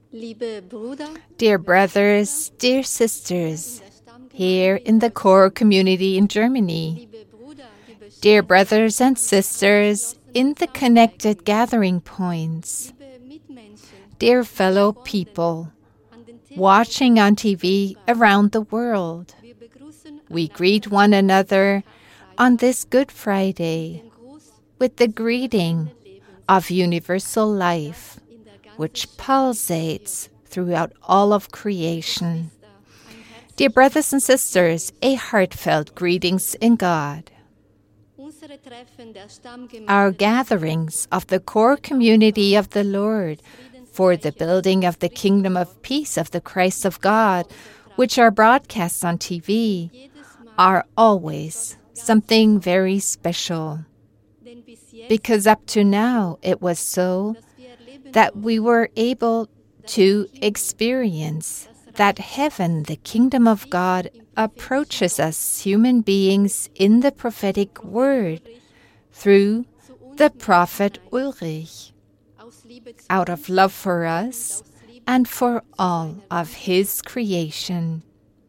Dear brothers, dear sisters, here in the core community in Germany, dear brothers and sisters in the connected gathering points, dear fellow people watching on TV around the world, we greet one another on this Good Friday with the greeting of universal life, which pulsates throughout all of creation. Dear brothers and sisters, a heartfelt greetings in God. Our gatherings of the core community of the Lord for the building of the kingdom of peace of the Christ of God, which are broadcast on TV, are always something very special. Because up to now it was so that we were able to experience that heaven, the kingdom of God, approaches us human beings in the prophetic word through the prophet Ulrich, out of love for us and for all of his creation.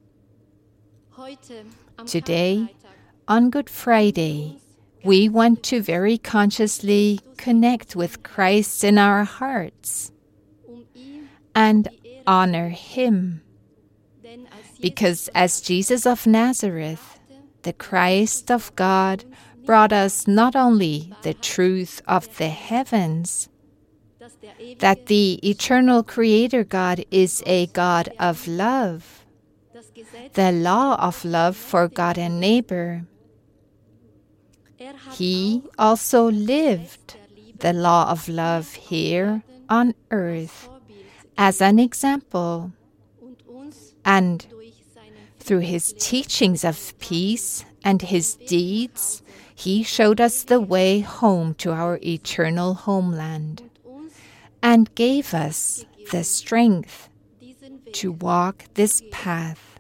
Today, on Good Friday, we want to very consciously connect with Christ in our hearts and honor him. Because as Jesus of Nazareth, the Christ of God, brought us not only the truth of the heavens, that the eternal Creator God is a God of love, the law of love for God and neighbor. He also lived the law of love here on earth as an example, and through his teachings of peace and his deeds, he showed us the way home to our eternal homeland and gave us the strength to walk this path.